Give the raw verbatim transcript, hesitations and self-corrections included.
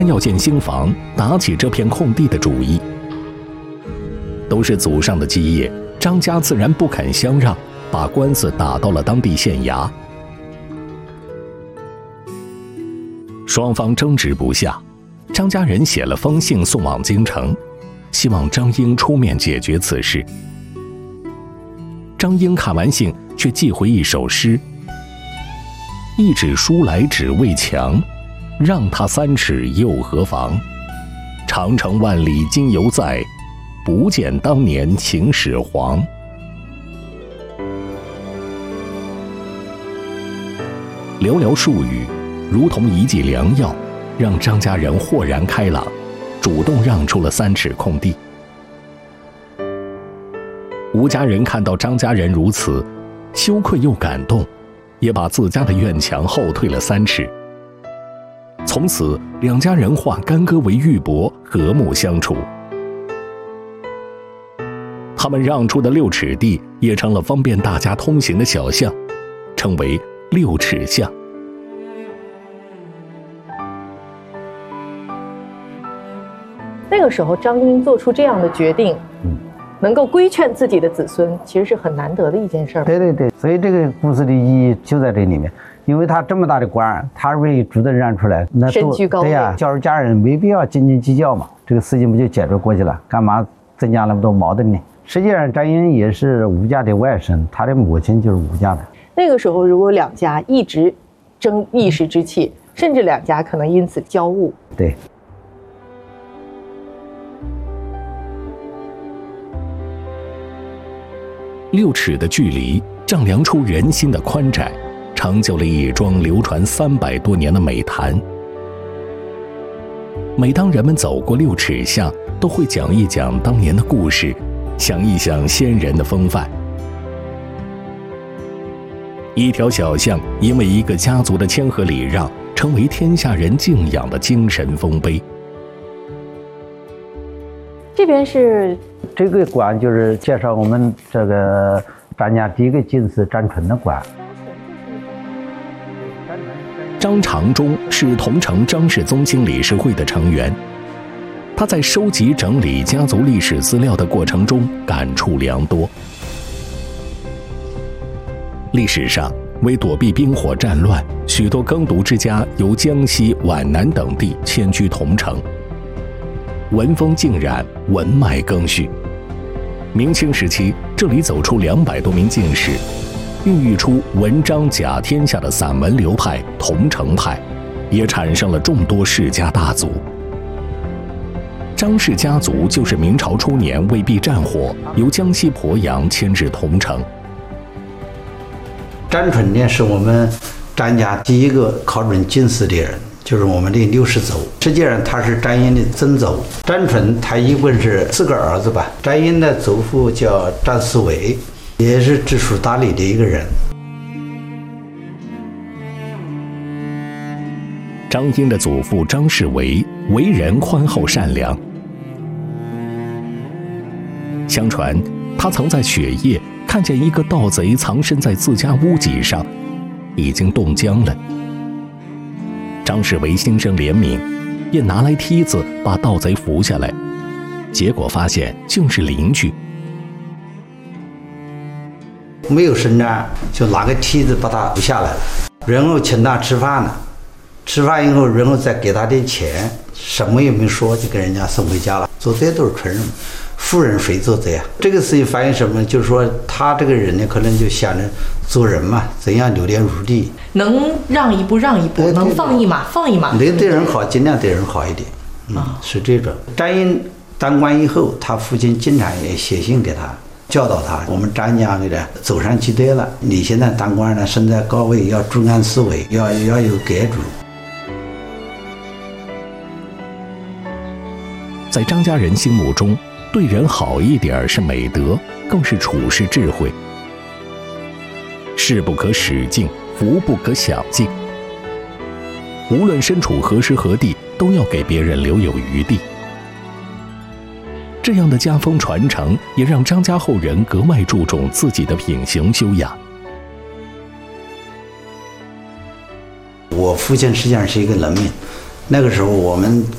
要建新房，拿起这片空地的主意。都是祖上的基业，张家自然不肯相让，把官司打到了当地县衙。双方争执不下，张家人写了封信送往京城，希望张英出面解决此事。张英看完信，却寄回一首诗：一纸书来只为墙，让他三尺又何妨？长城万里今犹在，不见当年秦始皇。寥寥数语，如同一剂良药，让张家人豁然开朗，主动让出了三尺空地。吴家人看到张家人如此，羞愧又感动，也把自家的院墙后退了三尺。从此，两家人化干戈为玉帛，和睦相处。他们让出的六尺地也成了方便大家通行的小巷，称为六尺巷。 那个时候，张英做出这样的决定，嗯，能够规劝自己的子孙，其实是很难得的一件事。 对对对，所以这个故事的意义就在这里面。因为他这么大的官，他为主动让出来，那身居高位， 对呀，教育家人没必要斤斤计较嘛，这个事情不就解决过去了？干嘛增加那么多矛盾呢？实际上，张英也是吴家的外甥，他的母亲就是吴家的。 那个时候，如果两家一直争一时之气，甚至两家可能因此交恶。 对。 六尺的距离丈量出人心的宽窄，成就了一桩流传三百多年的美谈。每当人们走过六尺巷，都会讲一讲当年的故事，想一想先人的风范。一条小巷因为一个家族的谦和礼让，成为天下人敬仰的精神丰碑。 这边是这个馆，就是介绍我们这个张家第一个进士张纯的馆。 张长忠是桐城张氏宗亲理事会的成员，他在收集整理家族历史资料的过程中感触良多。历史上，为躲避兵火战乱，许多耕读之家由江西、皖南等地迁居桐城。文风浸染，文脉更续。明清时期，这里走出两百多名进士，孕育出文章甲天下的散文流派桐城派，也产生了众多世家大族。张氏家族就是明朝初年为避战火，由江西鄱阳迁至桐城。 张纯呢，是我们张家第一个考准进士的人，就是我们的六世祖。实际上他是张英的曾祖。张纯他一共是四个儿子吧。张英的祖父叫张思维，也是知书达理的一个人。 张英的祖父张世维为人宽厚善良。相传，他曾在雪夜看见一个盗贼藏身在自家屋脊上，已经冻僵了。张世维心生怜悯，便拿来梯子把盗贼扶下来，结果发现竟是邻居。 没有伸张，就拿个梯子把他扶下来了，然后请他吃饭了。吃饭以后，然后再给他点钱，什么也没说，就给人家送回家了。做贼都是纯人，富人谁做贼啊？这个事情反映什么？就是说他这个人呢，可能就想着做人嘛，怎样流连如地， 能让一步让一步，能放一马放一马。 能对人好，尽量对人好一点。嗯，哦、是这种。张英当官以后，他父亲经常也写信给他，教导他，我们张家的走上极端了，你现在当官呢，身在高位，要诸安思维，要要有改主。 在张家人心目中，对人好一点是美德，更是处世智慧。事不可使尽，福不可享尽。无论身处何时何地，都要给别人留有余地。这样的家风传承，也让张家后人格外注重自己的品行修养。 我父亲实际上是一个农民，那个时候我们